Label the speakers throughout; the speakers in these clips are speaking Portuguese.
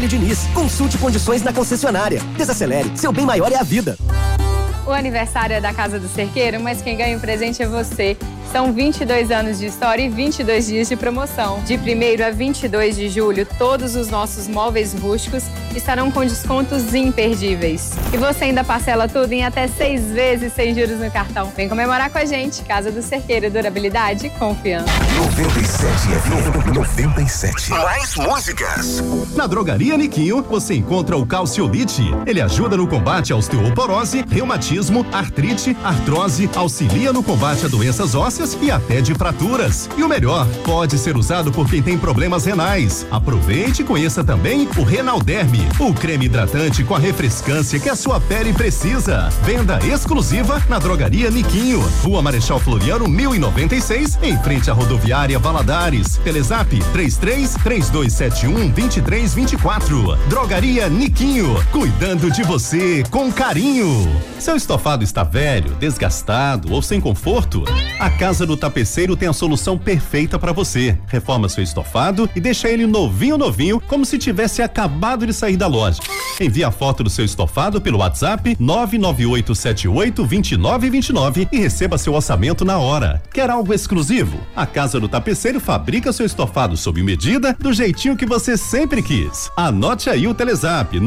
Speaker 1: Diniz. Consulte condições na concessionária. Desacelere, seu bem maior é a vida.
Speaker 2: O aniversário é da Casa do Cerqueiro, mas quem ganha o presente é você. São 22 anos de história e 22 dias de promoção. De 1º a 22 de julho, todos os nossos móveis rústicos estarão com descontos imperdíveis. E você ainda parcela tudo em até 6 vezes sem juros no cartão. Vem comemorar com a gente. Casa do Cerqueiro, durabilidade e confiança.
Speaker 3: 97. Mais músicas.
Speaker 4: Na Drogaria Niquinho, você encontra o Calciolite. Ele ajuda no combate à osteoporose, reumatismo, artrite, artrose, auxilia no combate a doenças ósseas e até de fraturas. E o melhor, pode ser usado por quem tem problemas renais. Aproveite e conheça também o Renalderme, o creme hidratante com a refrescância que a sua pele precisa. Venda exclusiva na Drogaria Niquinho, Rua Marechal Floriano 1096, em frente à rodoviária Valadares. Telezap 33-3271-2324. Drogaria Niquinho, cuidando de você com carinho. Seu estofado está velho, desgastado ou sem conforto? A Casa do Tapeceiro tem a solução perfeita para você. Reforma seu estofado e deixa ele novinho, como se tivesse acabado de sair da loja. Envie a foto do seu estofado pelo WhatsApp 998782929 e receba seu orçamento na hora. Quer algo exclusivo? A Casa do Tapeceiro fabrica seu estofado sob medida, do jeitinho que você sempre quis. Anote aí o Telezap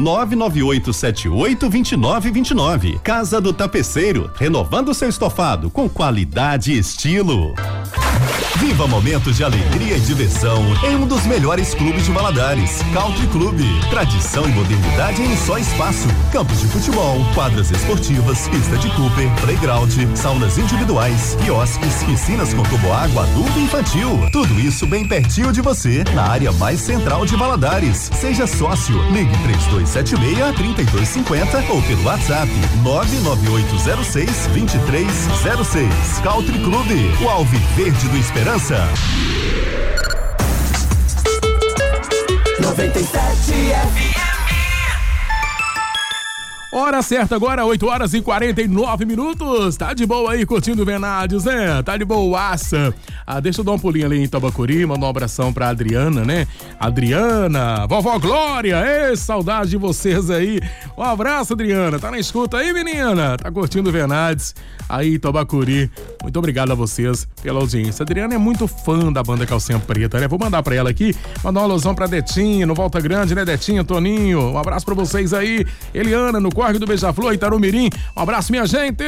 Speaker 4: 998782929. Casa do Tapeceiro, renovando seu estofado com qualidade e estilo. Viva momentos de alegria e diversão em um dos melhores clubes de Valadares, Country Club. Tradição e modernidade em um só espaço. Campos de futebol, quadras esportivas, pista de Cooper, playground, saunas individuais, quiosques, piscinas com toboágua, adulto e infantil. Tudo isso bem pertinho de você, na área mais central de Valadares. Seja sócio. Ligue 3276-3250 ou pelo WhatsApp 99806-2306. Country Club, o Alviverde do Esperança.
Speaker 5: 97 FM.
Speaker 6: Hora certa agora, 8h49. Tá de boa aí, curtindo o Venadios, né? Tá de boaça. Deixa eu dar um pulinho ali em Tabacuri, mandar um abração pra Adriana, né? Adriana, vovó Glória, saudade de vocês aí. Um abraço, Adriana. Tá na escuta aí, menina? Tá curtindo o Venadios aí em Tabacuri. Muito obrigado a vocês pela audiência. A Adriana é muito fã da banda Calcinha Preta, né? Vou mandar pra ela aqui, mandar uma alusão pra Detinha, no Volta Grande, né? Detinha, Toninho, um abraço pra vocês aí. Eliana, no Córrego do Beija-Flor, Itarumirim. Um abraço, minha gente.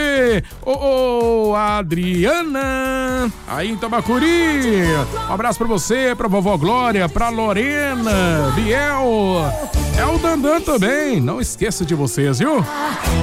Speaker 6: Adriana, aí em Tabacuri. Um abraço pra você, pra vovó Glória, pra Lorena, Biel, é o Dandan também. Não esqueça de vocês, viu?